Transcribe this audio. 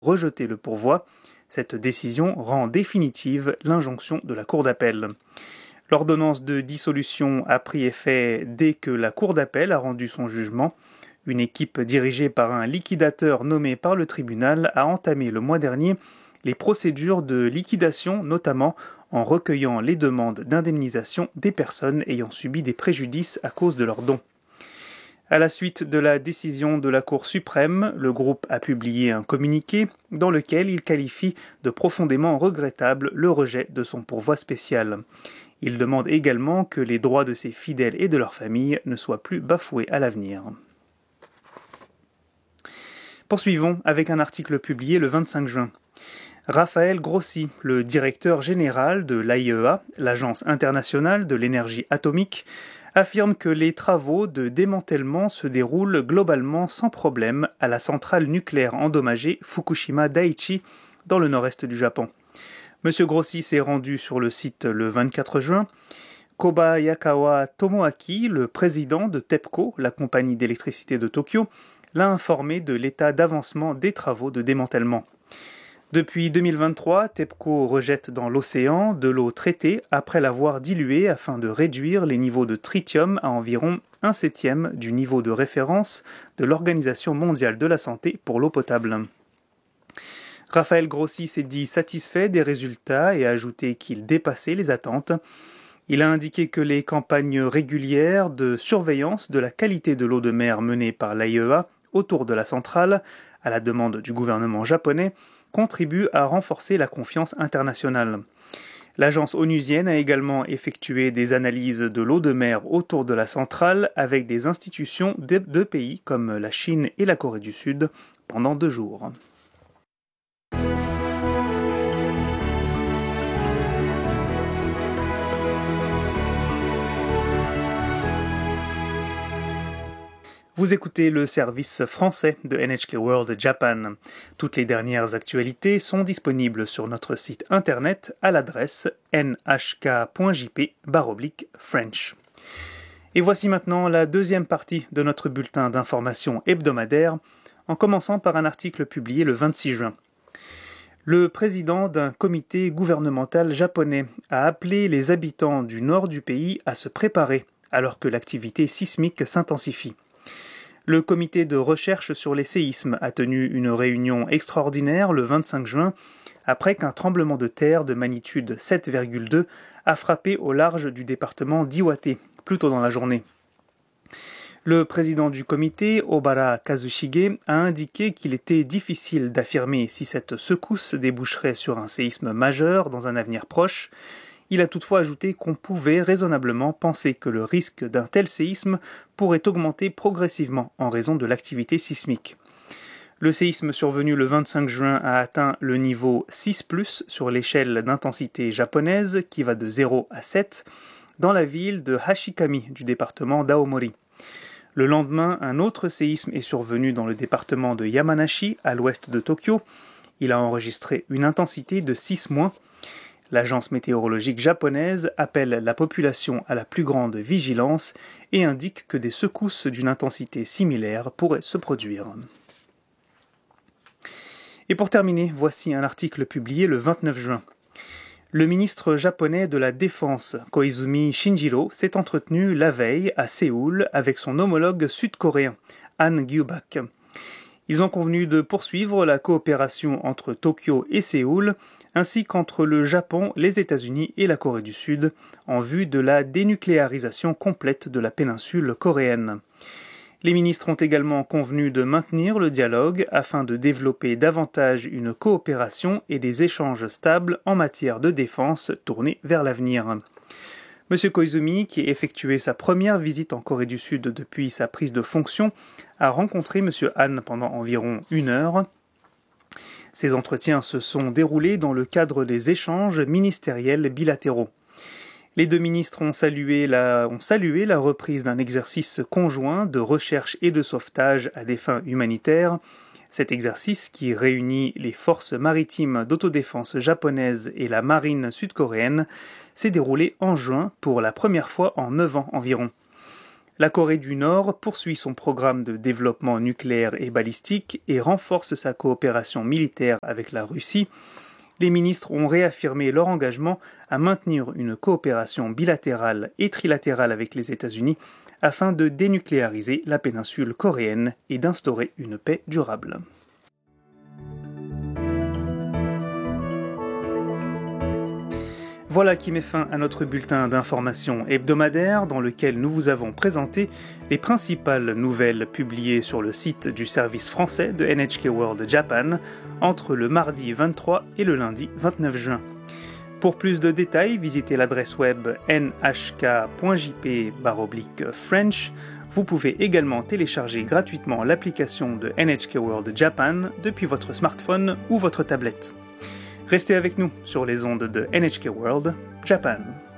rejeter le pourvoi. Cette décision rend définitive l'injonction de la Cour d'appel. L'ordonnance de dissolution a pris effet dès que la Cour d'appel a rendu son jugement. Une équipe dirigée par un liquidateur nommé par le tribunal a entamé le mois dernier les procédures de liquidation, notamment en recueillant les demandes d'indemnisation des personnes ayant subi des préjudices à cause de leurs dons. À la suite de la décision de la Cour suprême, le groupe a publié un communiqué dans lequel il qualifie de profondément regrettable le rejet de son pourvoi spécial. Il demande également que les droits de ses fidèles et de leurs familles ne soient plus bafoués à l'avenir. Poursuivons avec un article publié le 25 juin. Raphaël Grossi, le directeur général de l'AIEA, l'Agence internationale de l'énergie atomique, affirme que les travaux de démantèlement se déroulent globalement sans problème à la centrale nucléaire endommagée Fukushima Daiichi dans le nord-est du Japon. M. Grossi s'est rendu sur le site le 24 juin. Kobayakawa Tomoaki, le président de TEPCO, la compagnie d'électricité de Tokyo, l'a informé de l'état d'avancement des travaux de démantèlement. Depuis 2023, TEPCO rejette dans l'océan de l'eau traitée après l'avoir diluée afin de réduire les niveaux de tritium à environ 1/7 du niveau de référence de l'Organisation mondiale de la santé pour l'eau potable. Raphaël Grossi s'est dit satisfait des résultats et a ajouté qu'il dépassait les attentes. Il a indiqué que les campagnes régulières de surveillance de la qualité de l'eau de mer menées par l'AIEA autour de la centrale, à la demande du gouvernement japonais, contribue à renforcer la confiance internationale. L'agence onusienne a également effectué des analyses de l'eau de mer autour de la centrale avec des institutions de pays comme la Chine et la Corée du Sud pendant 2 jours. Vous écoutez le service français de NHK World Japan. Toutes les dernières actualités sont disponibles sur notre site internet à l'adresse nhk.jp/French. Et voici maintenant la deuxième partie de notre bulletin d'information hebdomadaire, en commençant par un article publié le 26 juin. Le président d'un comité gouvernemental japonais a appelé les habitants du nord du pays à se préparer alors que l'activité sismique s'intensifie. Le comité de recherche sur les séismes a tenu une réunion extraordinaire le 25 juin après qu'un tremblement de terre de magnitude 7,2 a frappé au large du département d'Iwate plus tôt dans la journée. Le président du comité, Obara Kazushige, a indiqué qu'il était difficile d'affirmer si cette secousse déboucherait sur un séisme majeur dans un avenir proche. Il a toutefois ajouté qu'on pouvait raisonnablement penser que le risque d'un tel séisme pourrait augmenter progressivement en raison de l'activité sismique. Le séisme survenu le 25 juin a atteint le niveau 6+, sur l'échelle d'intensité japonaise qui va de 0 à 7, dans la ville de Hashikami du département d'Aomori. Le lendemain, un autre séisme est survenu dans le département de Yamanashi, à l'ouest de Tokyo. Il a enregistré une intensité de 6-. L'agence météorologique japonaise appelle la population à la plus grande vigilance et indique que des secousses d'une intensité similaire pourraient se produire. Et pour terminer, voici un article publié le 29 juin. Le ministre japonais de la Défense, Koizumi Shinjiro, s'est entretenu la veille à Séoul avec son homologue sud-coréen, Han Gyubak. Ils ont convenu de poursuivre la coopération entre Tokyo et Séoul, ainsi qu'entre le Japon, les États-Unis et la Corée du Sud, en vue de la dénucléarisation complète de la péninsule coréenne. Les ministres ont également convenu de maintenir le dialogue afin de développer davantage une coopération et des échanges stables en matière de défense tournés vers l'avenir. M. Koizumi, qui a effectué sa première visite en Corée du Sud depuis sa prise de fonction, a rencontré M. Han pendant environ 1 heure. Ces entretiens se sont déroulés dans le cadre des échanges ministériels bilatéraux. Les 2 ministres ont salué la reprise d'un exercice conjoint de recherche et de sauvetage à des fins humanitaires. Cet exercice, qui réunit les forces maritimes d'autodéfense japonaises et la marine sud-coréenne, s'est déroulé en juin pour la première fois en 9 ans environ. La Corée du Nord poursuit son programme de développement nucléaire et balistique et renforce sa coopération militaire avec la Russie. Les ministres ont réaffirmé leur engagement à maintenir une coopération bilatérale et trilatérale avec les États-Unis afin de dénucléariser la péninsule coréenne et d'instaurer une paix durable. Voilà qui met fin à notre bulletin d'information hebdomadaire dans lequel nous vous avons présenté les principales nouvelles publiées sur le site du service français de NHK World Japan entre le mardi 23 et le lundi 29 juin. Pour plus de détails, visitez l'adresse web nhk.jp/French. Vous pouvez également télécharger gratuitement l'application de NHK World Japan depuis votre smartphone ou votre tablette. Restez avec nous sur les ondes de NHK World Japan.